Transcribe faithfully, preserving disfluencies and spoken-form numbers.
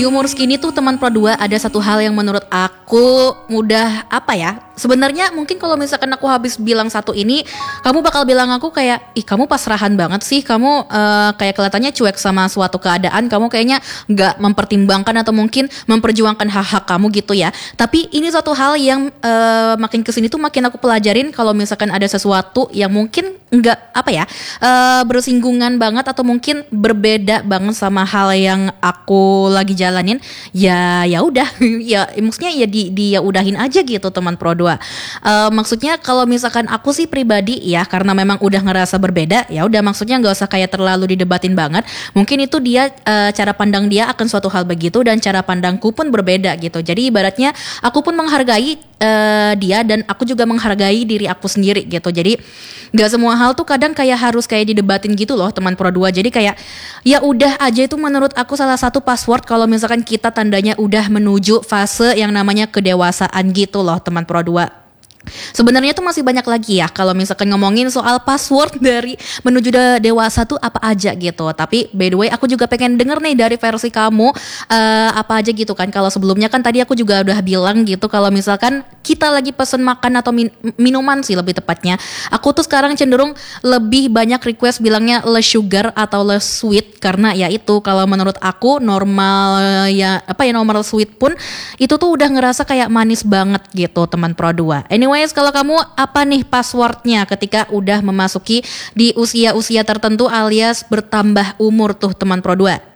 Di umur segini tuh teman Pro dua ada satu hal yang menurut aku mudah apa ya? Sebenarnya mungkin kalau misalkan aku habis bilang satu ini, kamu bakal bilang aku kayak, ih kamu pasrahan banget sih, kamu uh, kayak kelihatannya cuek sama suatu keadaan, kamu kayaknya nggak mempertimbangkan atau mungkin memperjuangkan hak-hak kamu gitu ya. Tapi ini satu hal yang uh, makin kesini tuh makin aku pelajarin kalau misalkan ada sesuatu yang mungkin nggak apa ya uh, bersinggungan banget atau mungkin berbeda banget sama hal yang aku lagi jalanin, ya ya udah ya maksudnya ya di dia udahin aja gitu teman Pro dua. Uh, maksudnya kalau misalkan aku sih pribadi ya karena memang udah ngerasa berbeda, ya udah maksudnya nggak usah kayak terlalu didebatin banget. Mungkin itu dia uh, cara pandang dia akan suatu hal begitu dan cara pandangku pun berbeda gitu. Jadi ibaratnya aku pun menghargai uh, dia dan aku juga menghargai diri aku sendiri gitu. Jadi nggak semua hal tuh kadang kayak harus kayak didebatin gitu loh teman Pro dua. Jadi kayak ya udah aja itu menurut aku salah satu password kalau misalkan kita tandanya udah menuju fase yang namanya kedewasaan gitu loh teman Pro dua. Sebenarnya tuh masih banyak lagi ya kalau misalkan ngomongin soal password dari menuju de- dewasa tuh apa aja gitu. Tapi by the way aku juga pengen denger nih dari versi kamu uh, apa aja gitu kan. Kalau sebelumnya kan tadi aku juga udah bilang gitu kalau misalkan kita lagi pesen makan atau min- minuman sih lebih tepatnya, aku tuh sekarang cenderung lebih banyak request bilangnya less sugar atau less sweet karena ya itu kalau menurut aku normal ya apa ya normal sweet pun itu tuh udah ngerasa kayak manis banget gitu teman Pro dua. Anyways, kalau kamu apa nih passwordnya ketika udah memasuki di usia-usia tertentu alias bertambah umur tuh teman Pro dua?